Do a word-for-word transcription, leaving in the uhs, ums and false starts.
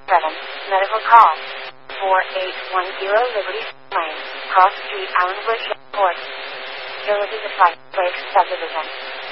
seven. Medical call. four eight one zero Liberty Lane, Cross Street, Allenwood, Court. Ability to fight, Lake Subdivision.